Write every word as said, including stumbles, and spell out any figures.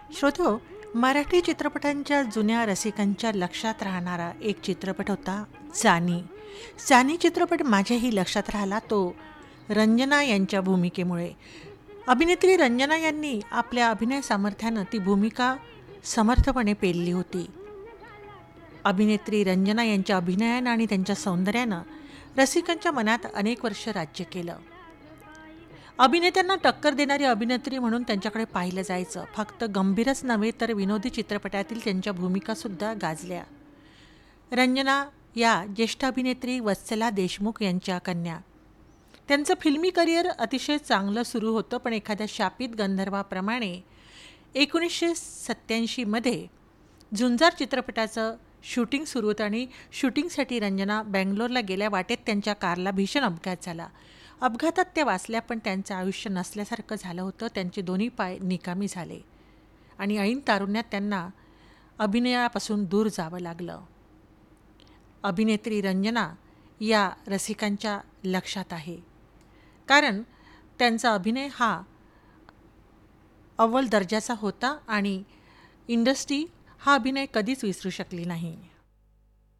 श्रोतो, मराठी चित्रपटांच्या जुन्या रसिकांच्या लक्षात राहणारा एक चित्रपट होता जानी. जानी चित्रपट माझ्याही लक्षात राहिला तो रंजना यांच्या भूमिकेमुळे. अभिनेत्री रंजना यांनी आपल्या अभिनय सामर्थ्यानं ती भूमिका समर्थपणे पेलली होती. अभिनेत्री रंजना यांच्या अभिनयानं आणि त्यांच्या सौंदर्यानं रसिकांच्या मनात अनेक वर्ष राज्य केलं. अभिनेत्यांना टक्कर देणारी अभिनेत्री म्हणून त्यांच्याकडे पाहिलं जायचं. फक्त गंभीरच नव्हे तर विनोदी चित्रपटातील त्यांच्या भूमिकासुद्धा गाजल्या. रंजना या ज्येष्ठ अभिनेत्री वत्सला देशमुख यांच्या कन्या. त्यांचं फिल्मी करिअर अतिशय चांगलं सुरू होतं, पण एखाद्या शापित गंधर्वाप्रमाणे एकोणीसशे सत्त्याऐंशीमध्ये झुंजार चित्रपटाचं शूटिंग सुरू होतं आणि शूटिंगसाठी रंजना बँगलोरला गेल्या. वाटेत त्यांच्या कारला भीषण अपघात झाला. अपघातात त्या वाचल्या, पण त्यांचं आयुष्य नसल्यासारखं झालं होतं. त्यांचे दोन्ही पाय निकामी झाले आणि ऐन तारुण्यात त्यांना अभिनयापासून दूर जावं लागलं. अभिनेत्री रंजना या रसिकांच्या लक्षात आहे, कारण त्यांचा अभिनय हा अव्वल दर्जाचा होता आणि इंडस्ट्री हा अभिनय कधीच विसरू शकली नाही.